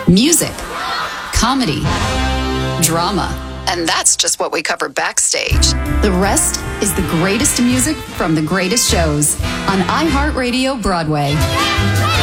music, comedy, drama. And that's just what we cover backstage. The rest is the greatest music from the greatest shows on iHeartRadio Broadway.